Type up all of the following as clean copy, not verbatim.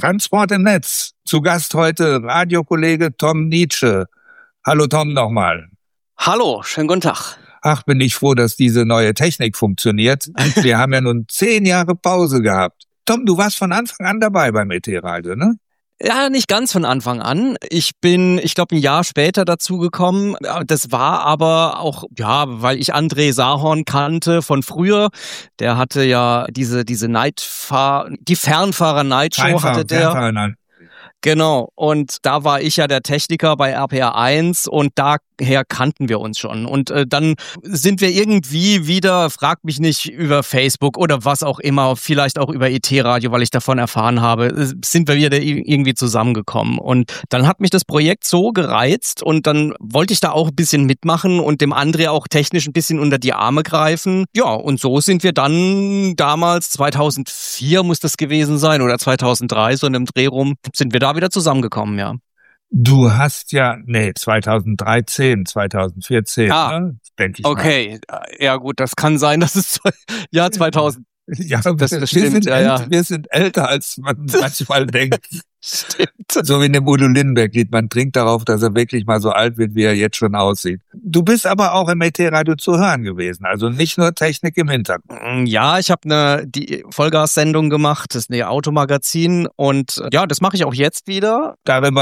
Transport im Netz. Zu Gast heute Radiokollege Tom Nietzsche. Hallo Tom nochmal. Hallo, schönen guten Tag. Ach, bin ich froh, dass diese neue Technik funktioniert. Wir haben ja nun 10 Jahre Pause gehabt. Tom, du warst von Anfang an dabei beim ET-Radio, ne? Ja, nicht ganz von Anfang an. Ich glaube, ein Jahr später dazugekommen. Das war aber auch, ja, weil ich André Sahorn kannte von früher. Der hatte ja die Fernfahrer-Nightshow hatte der. Genau, und da war ich ja der Techniker bei RPR 1 und daher kannten wir uns schon. Und dann sind wir irgendwie wieder, frag mich nicht, über Facebook oder was auch immer, vielleicht auch über ET-Radio, weil ich davon erfahren habe, sind wir wieder irgendwie zusammengekommen. Und dann hat mich das Projekt so gereizt und dann wollte ich da auch ein bisschen mitmachen und dem André auch technisch ein bisschen unter die Arme greifen. Ja, und so sind wir dann damals, 2004 muss das gewesen sein oder 2003, so in einem Dreh rum, sind wir da wieder zusammengekommen, ja. Du hast 2013, 2014, ne? Denke ich okay. Mal. Ja gut, das kann sein, dass es Jahr 2000. Ja, das stimmt. Wir sind älter, als man manchmal denkt. Stimmt. So wie in dem Udo Lindenberg-Lied. Man trinkt darauf, dass er wirklich mal so alt wird, wie er jetzt schon aussieht. Du bist aber auch im ET-Radio zu hören gewesen. Also nicht nur Technik im Hintergrund. Ja, ich habe die Vollgas-Sendung gemacht. Das ist ein Automagazin. Und ja, das mache ich auch jetzt wieder.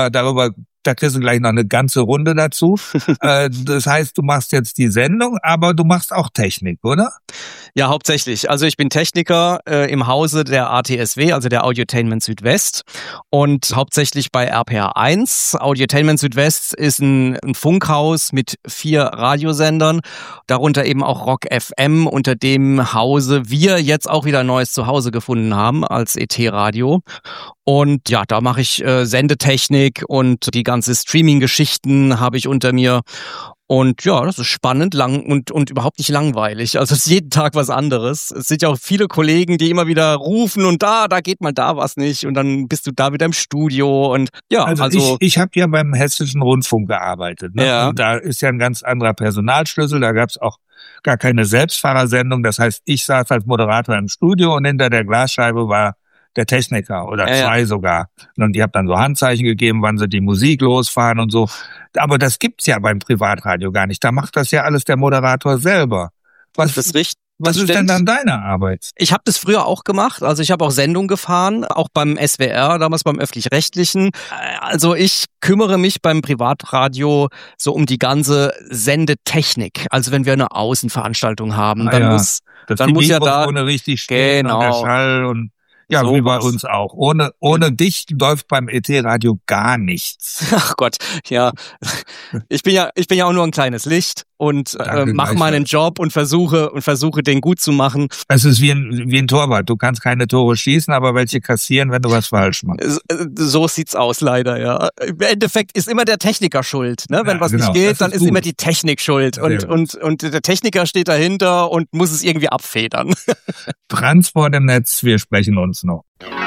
Da kriegst du gleich noch eine ganze Runde dazu. Das heißt, du machst jetzt die Sendung, aber du machst auch Technik, oder? Ja, hauptsächlich. Also ich bin Techniker im Hause der ATSW, also der Audiotainment Südwest, und hauptsächlich bei RPR 1. Audiotainment Südwest ist ein Funkhaus mit 4 Radiosendern, darunter eben auch Rock FM, unter dem Hause wir jetzt auch wieder ein neues Zuhause gefunden haben als ET-Radio. Und ja, da mache ich Sendetechnik und die ganze Streaming-Geschichten habe ich unter mir. Und ja, das ist spannend, lang und überhaupt nicht langweilig. Also es ist jeden Tag was anderes. Es sind ja auch viele Kollegen, die immer wieder rufen und da geht mal da was nicht. Und dann bist du da wieder im Studio und ja. Also ich habe ja beim Hessischen Rundfunk gearbeitet. Ne? Ja. Und da ist ja ein ganz anderer Personalschlüssel. Da gab es auch gar keine Selbstfahrersendung. Das heißt, ich saß als Moderator im Studio und hinter der Glasscheibe war der Techniker oder 2 sogar. Und die haben dann so Handzeichen gegeben, wann sie die Musik losfahren und so. Aber das gibt's ja beim Privatradio gar nicht. Da macht das ja alles der Moderator selber. Was ist denn dann deine Arbeit? Ich habe das früher auch gemacht. Also ich habe auch Sendungen gefahren, auch beim SWR, damals beim Öffentlich-Rechtlichen. Also ich kümmere mich beim Privatradio so um die ganze Sendetechnik. Also wenn wir eine Außenveranstaltung haben, dann muss ja da richtig stehen und der Schall und ja, so wie bei uns auch. Ohne dich läuft beim ET-Radio gar nichts. Ach Gott, ja. Ich bin ja auch nur ein kleines Licht und mache meinen Job und versuche den gut zu machen. Es ist wie ein Torwart. Du kannst keine Tore schießen, aber welche kassieren, wenn du was falsch machst. So sieht's aus, leider, ja. Im Endeffekt ist immer der Techniker schuld, ne? Wenn was nicht geht, dann ist immer die Technik schuld. Und der Techniker steht dahinter und muss es irgendwie abfedern. Transport im Netz, wir sprechen uns noch.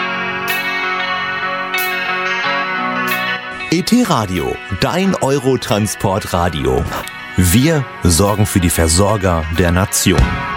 ET-Radio, dein Eurotransport-Radio. Wir sorgen für die Versorger der Nation.